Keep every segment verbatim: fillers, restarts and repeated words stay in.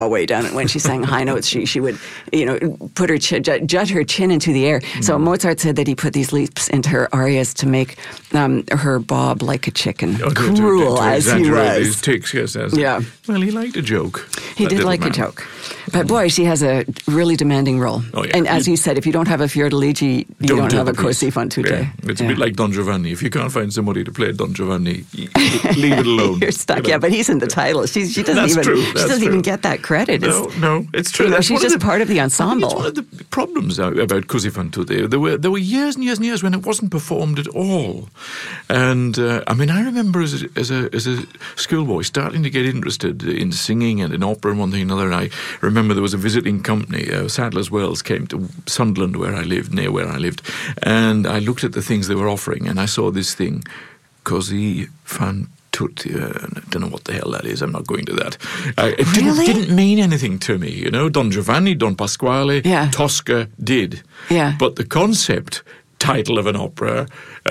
way down. And when she sang high notes, she she would, you know, put her chin, jut her chin into the air. Mm. So Mozart said that he put these leaps into her arias to make um, her bob like a chicken, oh, cruel to, to, to as he was. These ticks, yes, yes. Yeah. Well, he liked a joke. He did like man. a joke. But boy, she has a really demanding role. Oh, yeah. And as you said, if you don't have a Fiordiligi, you don't, don't have a Così fan tutte. Yeah. It's yeah. a bit like Don Giovanni. If you can't find somebody to play Don Giovanni, leave it alone. You're stuck. You know? Yeah, but he's in the title. She, she doesn't That's even true. she That's doesn't true. even get that credit. No, it's, no, it's true. You know, That's she's just the, part of the ensemble. It's one of the problems about Così fan tutte. There were there were years and years and years when it wasn't performed at all. And uh, I mean, I remember as a, as a as a schoolboy starting to get interested in singing and in opera and one thing and another. And I remember there was a visiting company, uh, Sadler's Wells, came to Sunderland where I lived, near where I lived, and I looked at the things they were offering, and I saw this thing, Così fan tutte. Uh, I don't know what the hell that is. I'm not going to that. Uh, it really? didn't, didn't mean anything to me, you know. Don Giovanni, Don Pasquale, yeah. Tosca did. Yeah. But the concept title of an opera,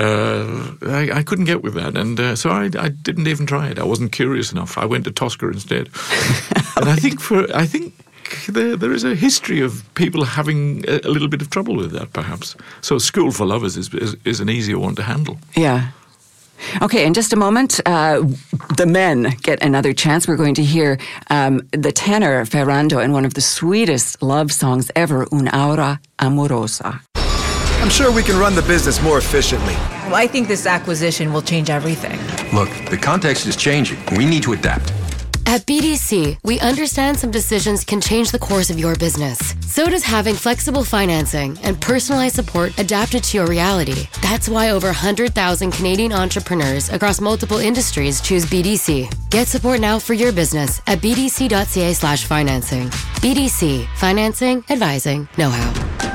uh, I, I couldn't get with that. And uh, so I, I didn't even try it. I wasn't curious enough. I went to Tosca instead. And I think for, I think there, there is a history of people having a, a little bit of trouble with that, perhaps. So School for Lovers is, is, is an easier one to handle. Yeah. Okay, in just a moment, uh, the men get another chance. We're going to hear um, the tenor Ferrando in one of the sweetest love songs ever, Un'aura amorosa. I'm sure we can run the business more efficiently. Well, I think this acquisition will change everything. Look, the context is changing. We need to adapt. At B D C, we understand some decisions can change the course of your business. So does having flexible financing and personalized support adapted to your reality. That's why over one hundred thousand Canadian entrepreneurs across multiple industries choose B D C. Get support now for your business at bdc.ca slash financing. B D C, financing, advising, know-how.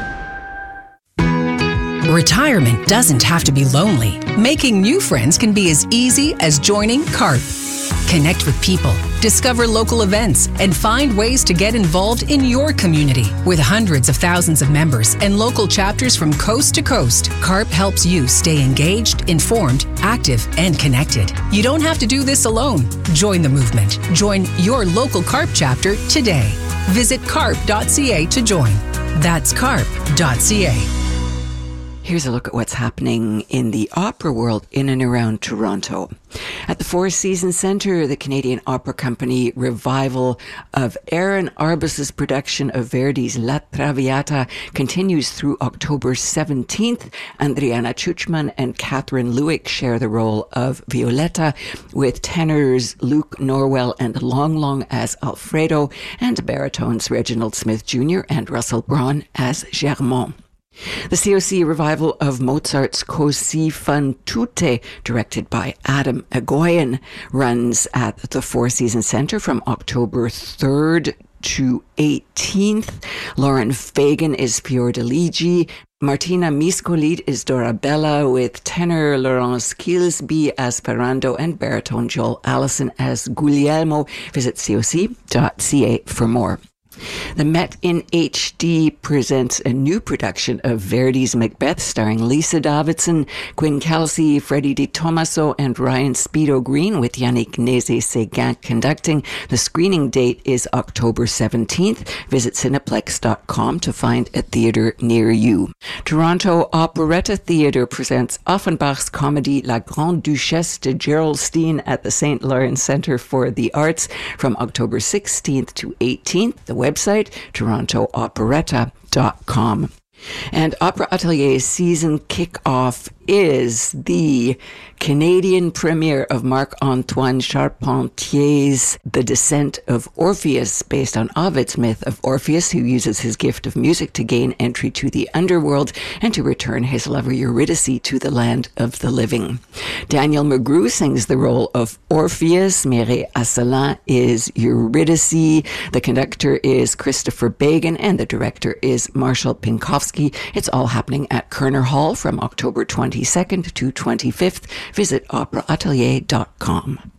Retirement doesn't have to be lonely. Making new friends can be as easy as joining CARP. Connect with people, discover local events, and find ways to get involved in your community. With hundreds of thousands of members and local chapters from coast to coast, CARP helps you stay engaged, informed, active, and connected. You don't have to do this alone. Join the movement. Join your local CARP chapter today. Visit carp dot c a to join. That's carp dot c a. Here's a look at what's happening in the opera world in and around Toronto. At the Four Seasons Centre, the Canadian Opera Company revival of Aaron Arbus's production of Verdi's La Traviata continues through October seventeenth. Adriana Chuchman and Catherine Lewick share the role of Violetta, with tenors Luke Norwell and Long Long as Alfredo, and baritones Reginald Smith Junior and Russell Braun as Germont. The C O C revival of Mozart's Così fan tutte, directed by Adam Egoyan, runs at the Four Seasons Centre from October third to eighteenth. Lauren Fagan is Fiordiligi. Martina Miscolid is Dorabella, with tenor Laurence Kilsby as Ferrando and baritone Joel Allison as Guglielmo. Visit C O C dot c a for more. The Met in H D presents a new production of Verdi's Macbeth, starring Lisa Davidson, Quinn Kelsey, Freddie Di Tommaso, and Ryan Speedo Green, with Yannick Nézet-Séguin conducting. The screening date is October seventeenth. Visit cineplex dot com to find a theatre near you. Toronto Operetta Theatre presents Offenbach's comedy La Grande Duchesse de Gerolstein at the Saint Lawrence Centre for the Arts from October sixteenth to eighteenth. The website, toronto operetta dot com. And Opera Atelier's season kickoff is the Canadian premiere of Marc-Antoine Charpentier's The Descent of Orpheus, based on Ovid's myth of Orpheus, who uses his gift of music to gain entry to the underworld and to return his lover Eurydice to the land of the living. Daniel McGrew sings the role of Orpheus. Mireille Asselin is Eurydice. The conductor is Christopher Bagan, and the director is Marshall Pinkowski. It's all happening at Kerner Hall from October twenty-second to twenty-fifth. Visit opera atelier dot com.